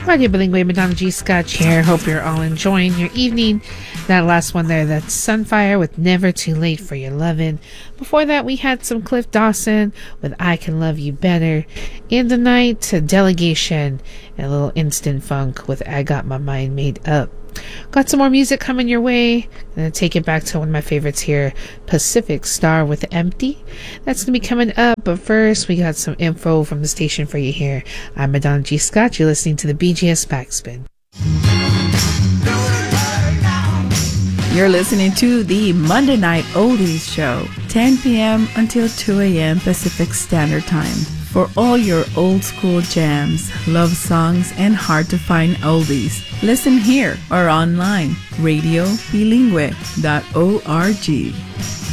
Radio Bilingue, Madonna G. Scotch here. Hope you're all enjoying your evening. That last one there, that's Sunfire with Never Too Late for Your Lovin'. Before that, we had some Cliff Dawson with I Can Love You Better. In the night, Delegation, and a little Instant Funk with I Got My Mind Made Up. Got some more music coming your way. Gonna take it back to one of my favorites here, Pacific Star with Empty. That's gonna be coming up, but first we got some info from the station for you here. I'm Madonna G. Scott. You're listening to the BGS Backspin. You're listening to the Monday Night Oldies Show, 10 p.m. until 2 a.m. Pacific Standard Time. For all your old school jams, love songs, and hard to find oldies, listen here or online, radiobilingue.org.